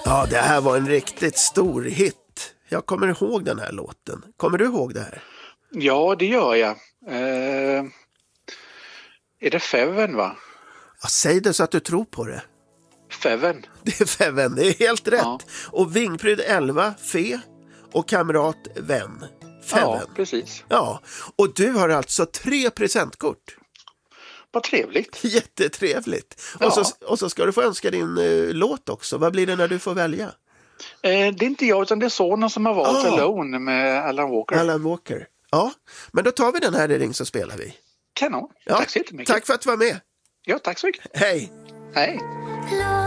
Ja, det här var en riktigt stor hit. Jag kommer ihåg den här låten. Kommer du ihåg det här? Ja, det gör jag. Är det Feven, va? Ja, säg det så att du tror på det. Feven. Det är Feven, det är helt rätt. Ja. Och Vingpryd 11, Fe och kamrat Vän. Feven. Ja, precis. Ja, och du har alltså 3 presentkort. Vad trevligt. Jättetrevligt. Ja. Och så ska du få önska din låt också. Vad blir det när du får välja? Det är inte jag utan det är sonen som har valt Alone med Alan Walker. Alan Walker. Ja, men då tar vi den här i Ring så spelar vi. Kanon. Ja, Tack så jättemycket. tack för att du var med. Ja, tack så mycket. Hej. Hej.